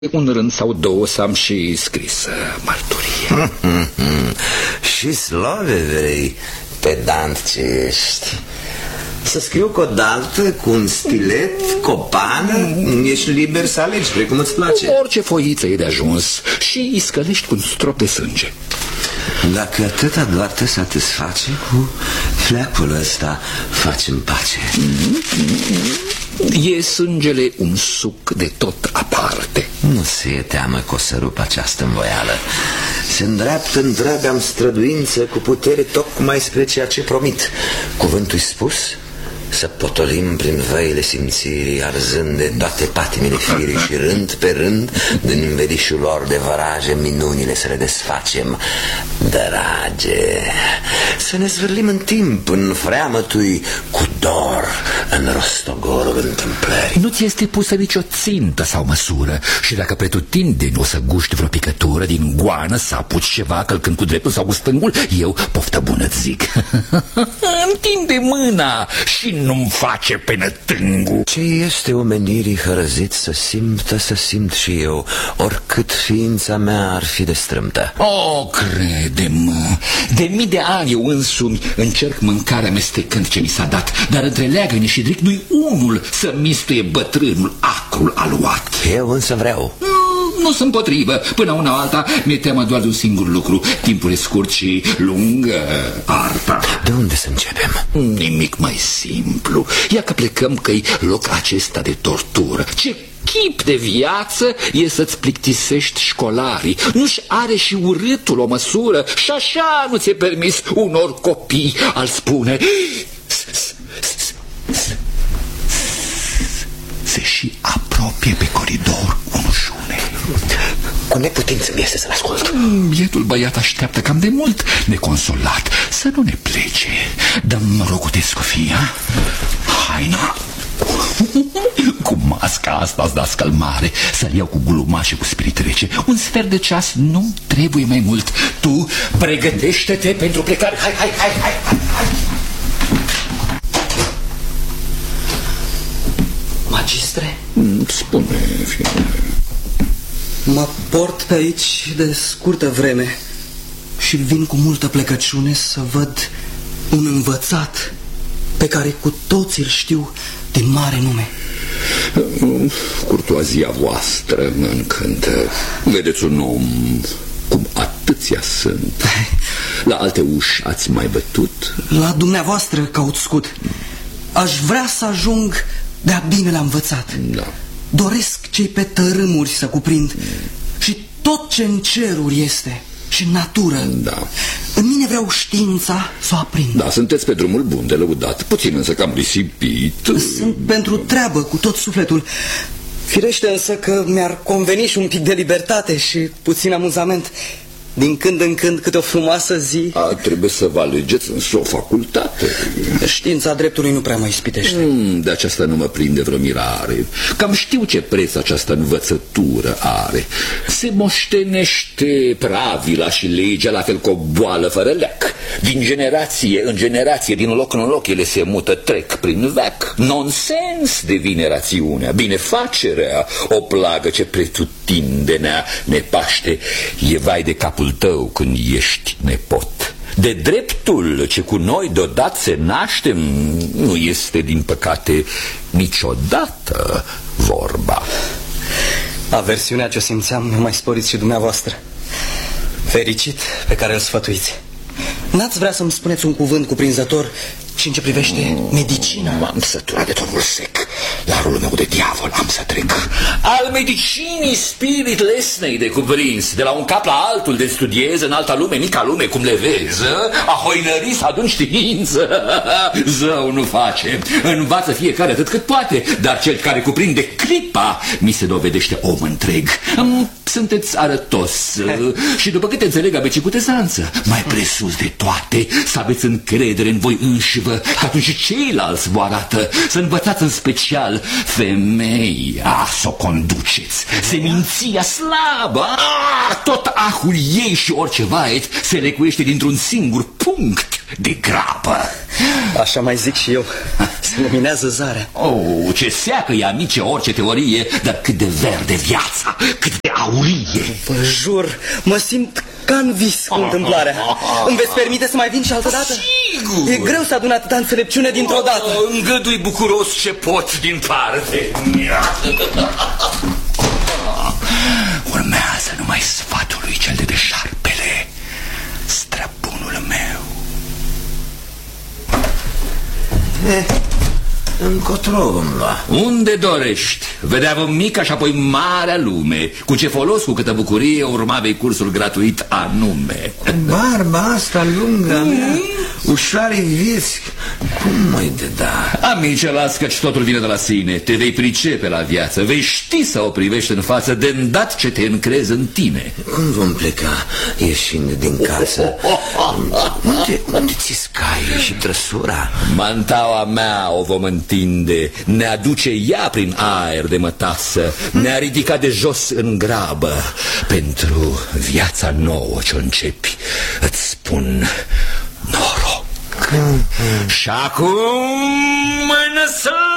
un rând sau două să am și scris mărturie. Și slove vrei, pedant ce ești. Să scriu codaltă cu un stilet, copană, ești liber să alegi, precum îți place. Orice foiță e de ajuns și îi scălești cu un strop de sânge. Dacă atâta doar te satisface, cu fleacul ăsta facem pace. E sângele un suc de tot aparte. Nu se e teamă că o să rup această învoială. Se îndreaptă întreaga-mi străduință cu putere tocmai spre ceea ce promit. Cuvântul-i spus, să potolim prin văile simțirii, arzând de toate patimile firii și rând pe rând, din vedișul lor de văraje, minunile să le desfacem. Drage, să ne zvârlim în timp în freamătui cu dor în rostogorul întâmplării. Nu ți este pusă nicio țintă sau măsură și dacă pretutindeni o să guști vreo picătură din goană, să apuci ceva călcând cu dreptul sau cu stângul, eu poftă bună-ți zic. Întinde mâna și nu-mi face pe nătângul. Ce este omenirii hărăzit să simtă, să simt și eu, oricât ființa mea ar fi de strâmtă. O, crede-mă, de mii de ani eu însumi încerc mâncarea amestecând ce mi s-a dat, dar între leagăne și dric nu-i unul să mistuie bătrânul acrul aluat. Eu însă vreau. Nu sunt potrivă. Până una alta mi-e teamă doar de un singur lucru. Timpul e scurt și lungă arta. De unde să începem? Nimic mai simplu. Ia că plecăm că-i loc acesta de tortură. Ce chip de viață e să-ți plictisești școlarii. Nu-și are și urâtul o măsură și așa nu ți-e permis unor copii al spune. Se și apropie pe coridor un șune. Cu neputință mi este să-l ascult. Bietul băiat așteaptă cam de mult neconsolat. Să nu ne plece. Dăm rogutescu fia haina. Cu masca asta-ți da scălmare. Să-l iau cu gluma și cu spirit rece. Un sfert de ceas nu trebuie mai mult. Tu pregătește-te pentru plecare. Hai. Magistre? Spune, fiule. Mă port pe aici de scurtă vreme și vin cu multă plecăciune să văd un învățat pe care cu toții îl știu din mare nume. Curtoazia voastră mă încântă. Vedeți un om cum atâția sunt. La alte uși ați mai bătut? La dumneavoastră caut scut. Aș vrea să ajung de-a bine l-am învățat. Da. Doresc cei pe tărâmuri să cuprind și tot ce în ceruri este și în natură. Da. În mine vreau știința să o aprind. Da, sunteți pe drumul bun de lăudat. Puțin însă cam risipit. Sunt pentru treabă cu tot sufletul. Firește însă că mi-ar conveni și un pic de libertate și puțin amuzament. Din când în când câte o frumoasă zi. Trebuie să vă alegeți însă o facultate. Știința dreptului nu prea mă ispitește. De aceasta nu mă prinde vreo mirare. Cam știu ce preț această învățătură are. Se moștenește pravila și legea la fel ca o boală fără leac. Din generație în generație, din loc în loc ele se mută, trec prin veac. Nonsens devine rațiunea, binefacerea o plagă ce pretutindenea ne paște. E vai de capul tău când ești nepot. De dreptul ce cu noi deodată se naștem nu este, din păcate, niciodată vorba. Aversiunea ce simțeam nu mai sporiți și dumneavoastră. Fericit pe care îl sfătuiți. N-ați vrea să-mi spuneți un cuvânt cuprinzător și în ce privește medicina? M-am săturat de tonul sec. La rolul meu de diavol am să trec. Al medicinii spirit lesnei de cuprins. De la un cap la altul de studiez în alta lume, mica lume, cum le vezi. A hoinării să adun știință. Zău nu face. Învață fiecare atât cât poate. Dar cel care cuprinde clipa mi se dovedește om întreg. Sunteți arătos. Și după câte înțeleg aveți și cutezanță. Mai presus de toate să aveți încredere în voi înșivă, că atunci și ceilalți vă arată. Să învățați în special femeia să o conduceți. Seminția slabă, tot ahul ei și orice vaet se lecuiește dintr-un singur punct. de grabă. Așa mai zic și eu. Se luminează zarea. Oh, ce seacă e, amice, orice teorie, dar cât de verde viața, cât de aurie. Vă jur, mă simt ca în vis cu întâmplarea. Îmi veți permite să mai vin și altă dată? Sigur. E greu să adun atâta înțelepciune dintr-o dată. Îngădui bucuros ce pot din parte. Urmează numai sfatul lui cel de șarpele, străbunul meu. Încotro vom lua. Unde dorești? Vedea mica și apoi marea lume. Cu ce folos, cu câtă bucurie urma vei cursul gratuit anume. Barba asta lungă mea, ușoare vieți, cum mai de da? Amice, las căci totul vine de la sine. Te vei pricepe la viață, vei ști să o privești în față de îndată ce te încrezi în tine. Cum vom pleca ieșind din casă? Unde ți scaie și trăsura? Mantaua mea o vom întinde, ne aduce ea prin aer de mătasă, ne-a ridicat de jos în grabă. Pentru viața nouă ce-o începi, îți spun noroc. Și acum, mână să